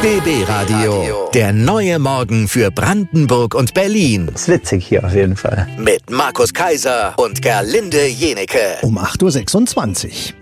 BB Radio. Der neue Morgen für Brandenburg und Berlin. Ist witzig hier auf jeden Fall. Mit Markus Kaiser und Gerlinde Jenecke. Um 8.26 Uhr.